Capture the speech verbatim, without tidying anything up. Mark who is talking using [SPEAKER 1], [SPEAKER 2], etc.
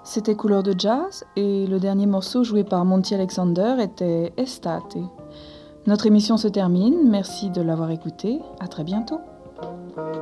[SPEAKER 1] C'était Couleur de Jazz et le dernier morceau joué par Monty Alexander était Estate. Notre émission se termine, merci de l'avoir écouté, à très bientôt.